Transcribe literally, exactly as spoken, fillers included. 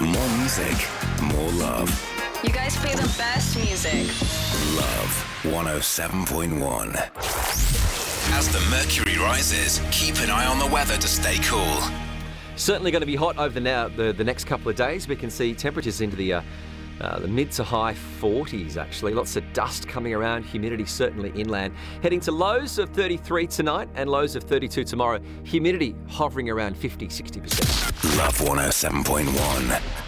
More music, more love. You guys play the best music. Love one oh seven point one. As the mercury rises, keep an eye on the weather to stay cool. Certainly going to be hot over now the, the next couple of days. We can see temperatures into the uh, uh, the mid to high forties, actually. Lots of dust coming around, humidity certainly inland. Heading to lows of thirty-three tonight and lows of thirty-two tomorrow. Humidity hovering around fifty, sixty percent. Love one oh seven point one.